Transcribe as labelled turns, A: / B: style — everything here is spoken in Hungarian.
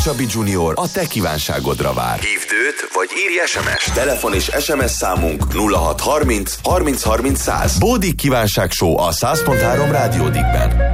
A: Csabi Junior a te kívánságodra vár. Hívd őt, vagy írj SMS-t. Telefon és SMS számunk 0630 30 30 100. Bódik kívánság show a 100.3 Rádiódikben.